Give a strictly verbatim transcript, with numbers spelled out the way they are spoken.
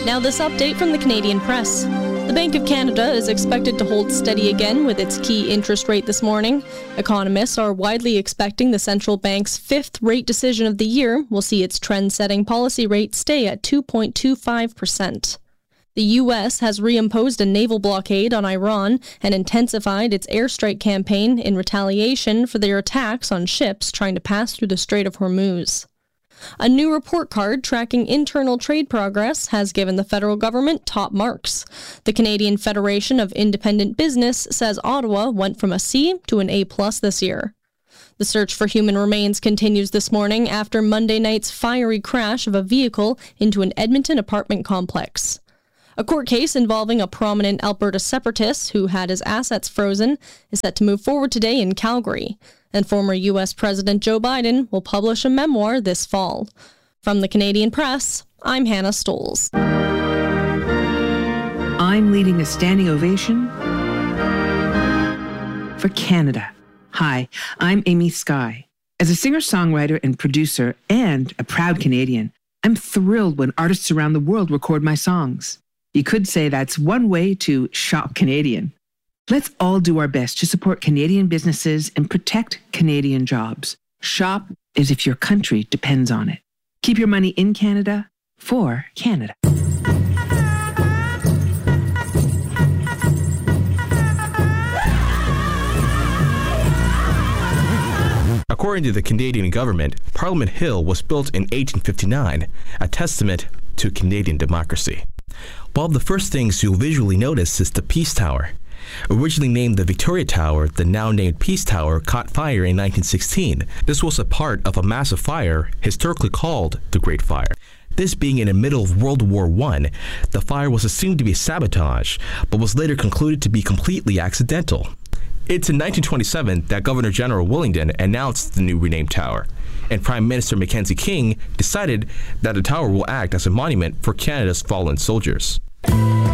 Now this update from the Canadian Press. The Bank of Canada is expected to hold steady again with its key interest rate this morning. Economists are widely expecting the central bank's fifth rate decision of the year will see its trend-setting policy rate stay at two point two five percent. The U S has reimposed a naval blockade on Iran and intensified its airstrike campaign in retaliation for their attacks on ships trying to pass through the Strait of Hormuz. A new report card tracking internal trade progress has given the federal government top marks. The Canadian Federation of Independent Business says Ottawa went from a C to an A plus this year. The search for human remains continues this morning after Monday night's fiery crash of a vehicle into an Edmonton apartment complex. A court case involving a prominent Alberta separatist who had his assets frozen is set to move forward today in Calgary, and former U S President Joe Biden will publish a memoir this fall. From the Canadian Press, I'm Hannah Stoles. I'm leading a standing ovation for Canada. Hi, I'm Amy Skye. As a singer-songwriter and producer and a proud Canadian, I'm thrilled when artists around the world record my songs. You could say that's one way to shop Canadian. Let's all do our best to support Canadian businesses and protect Canadian jobs. Shop as if your country depends on it. Keep your money in Canada for Canada. According to the Canadian government, Parliament Hill was built in eighteen fifty-nine, a testament to Canadian democracy. One of the first things you'll visually notice is the Peace Tower. Originally named the Victoria Tower, the now named Peace Tower caught fire in nineteen sixteen. This was a part of a massive fire, historically called the Great Fire. This being in the middle of World War One, the fire was assumed to be sabotage, but was later concluded to be completely accidental. It's in nineteen twenty-seven that Governor General Willingdon announced the new renamed tower, and Prime Minister Mackenzie King decided that the tower will act as a monument for Canada's fallen soldiers.